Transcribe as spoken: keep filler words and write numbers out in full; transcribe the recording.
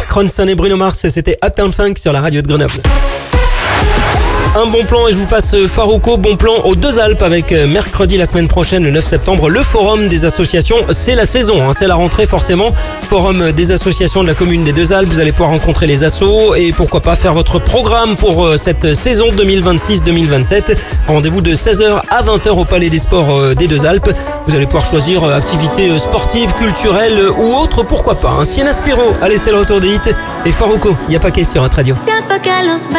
Mark Ronson et Bruno Mars, c'était Uptown Funk sur la radio de Grenoble. Un bon plan et je vous passe Farouko, bon plan aux Deux Alpes avec mercredi la semaine prochaine, le neuf septembre, le forum des associations. C'est la saison, hein, c'est la rentrée forcément. Forum des associations de la commune des Deux Alpes. Vous allez pouvoir rencontrer les assos et pourquoi pas faire votre programme pour cette saison deux mille vingt-six deux mille vingt-sept. Rendez-vous de seize heures à vingt heures au Palais des Sports des Deux Alpes. Vous allez pouvoir choisir activités sportives, culturelles ou autres, pourquoi pas. Hein. Sienna Spiro, allez c'est le retour des hits. Et Farouko, il n'y a pas question à Radio.